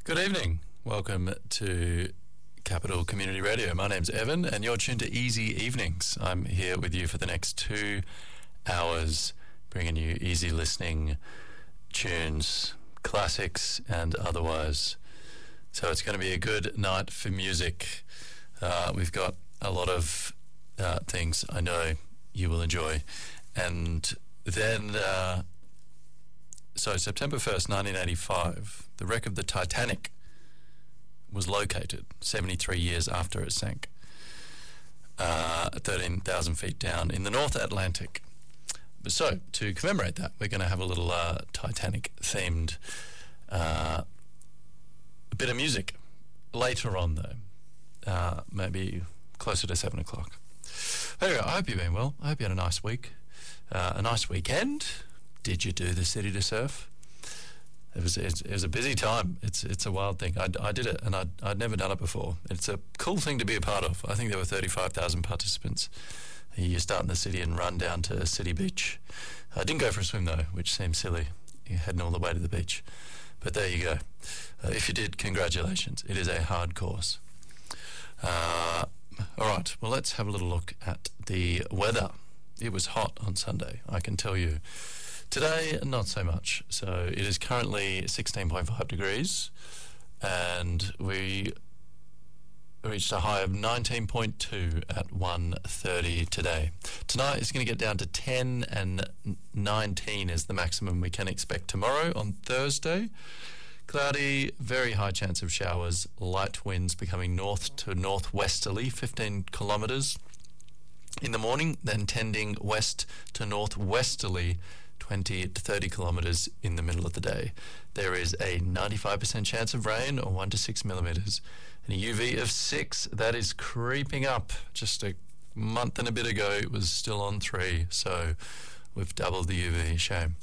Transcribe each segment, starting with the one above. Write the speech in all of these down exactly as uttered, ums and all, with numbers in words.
Good evening. Welcome to Capital Community Radio. My name's Evan and you're tuned to Easy Evenings. I'm here with you for the next two hours, bringing you easy listening tunes, classics and otherwise. So it's going to be a good night for music. Uh, we've got a lot of uh, things I know you will enjoy. And then, uh, so September first, nineteen eighty-five, the wreck of the Titanic was located seventy-three years after it sank, uh, thirteen thousand feet down in the North Atlantic. So, to commemorate that, we're going to have a little uh, Titanic-themed uh, bit of music later on, though, uh, maybe closer to seven o'clock. Anyway, I hope you've been well. I hope you had a nice week, uh, a nice weekend. Did you do the City to Surf? It was it, it was a busy time. It's it's a wild thing. I, I did it, and I'd, I'd never done it before. It's a cool thing to be a part of. I think there were thirty-five thousand participants. You start in the city and run down to City Beach. I didn't go for a swim, though, which seems silly. You're heading all the way to the beach. But there you go. Uh, if you did, congratulations. It is a hard course. Uh, all right, well, let's have a little look at the weather. It was hot on Sunday, I can tell you. Today, not so much. So it is currently sixteen point five degrees, and we reached a high of nineteen point two at one thirty today. Tonight it's going to get down to ten, and nineteen is the maximum we can expect tomorrow on Thursday. Cloudy, very high chance of showers, light winds becoming north to northwesterly, fifteen kilometres in the morning, then tending west to northwesterly, twenty to thirty kilometres in the middle of the day. There is a ninety-five percent chance of rain, or one to six millimetres, and a U V of six. That is creeping up. Just a month and a bit ago it was still on three, so we've doubled the U V. Shame.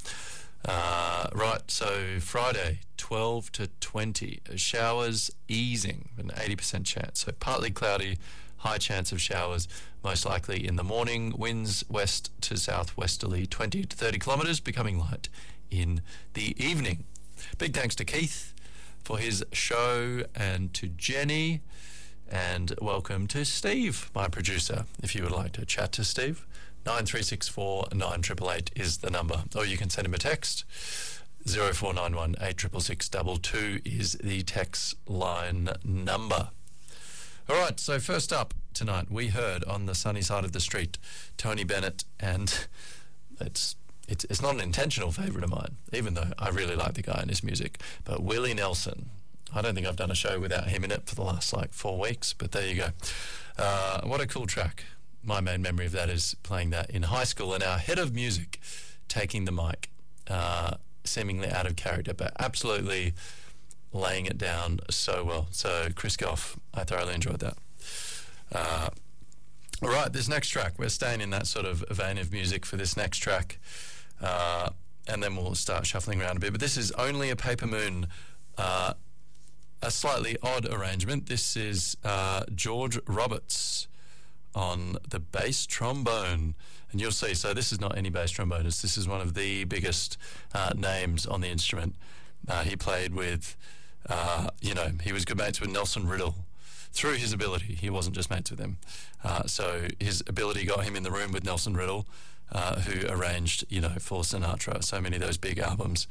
Uh, right, so Friday, twelve to twenty, showers easing, an eighty percent chance, so partly cloudy, high chance of showers, most likely in the morning, winds west to southwesterly, twenty to thirty kilometres, becoming light in the evening. Big thanks to Keith for his show, and to Jenny, and welcome to Steve, my producer. If you would like to chat to Steve, nine three six four, nine eight eight eight is the number, or you can send him a text. zero four nine one, eight six six six two two is the text line number. All right, so first up tonight, we heard on the sunny side of the street, Tony Bennett, and it's it's it's not an intentional favourite of mine, even though I really like the guy and his music, but Willie Nelson. I don't think I've done a show without him in it for the last, like, four weeks, but there you go. Uh, what a cool track. My main memory of that is playing that in high school, and our head of music taking the mic, uh, seemingly out of character, but absolutely laying it down so well. So Chris Goff, I thoroughly enjoyed that. Uh, all right, this next track, we're staying in that sort of vein of music for this next track, uh, and then we'll start shuffling around a bit. But this is Only a Paper Moon, uh, a slightly odd arrangement. This is uh, George Roberts on the bass trombone, and you'll see, so this is not any bass trombonist, this is one of the biggest uh, names on the instrument. Uh, he played with Uh, you know, he was good mates with Nelson Riddle through his ability. He wasn't just mates with him. Uh, so his ability got him in the room with Nelson Riddle, uh, who arranged, you know, for Sinatra, so many of those big albums.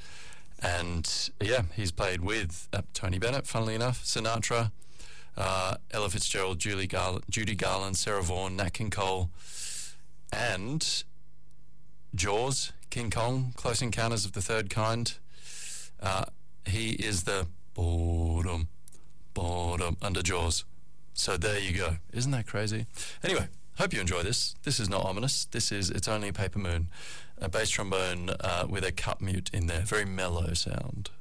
And, yeah, he's played with uh, Tony Bennett, funnily enough, Sinatra, uh, Ella Fitzgerald, Julie Garland, Judy Garland, Sarah Vaughan, Nat King Cole, and Jaws, King Kong, Close Encounters of the Third Kind. Uh, he is the boredom, boredom under Jaws. So there you go. Isn't that crazy? Anyway, hope you enjoy this. This is not ominous. This is It's Only a Paper Moon, a bass trombone uh, with a cut mute in there. Very mellow sound.